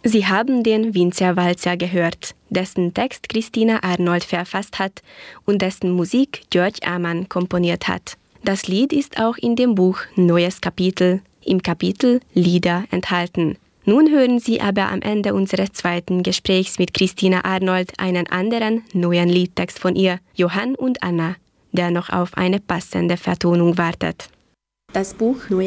Sie haben den Winzerwalzer gehört, dessen Text Christina Arnold verfasst hat und dessen Musik George Amann komponiert hat. Das Lied ist auch in dem Buch Neues Kapitel, im Kapitel Lieder enthalten. Nun hören Sie aber am Ende unseres zweiten Gesprächs mit Christina Arnold einen anderen neuen Liedtext von ihr, Johann und Anna, der noch auf eine passende Vertonung wartet. Das Buch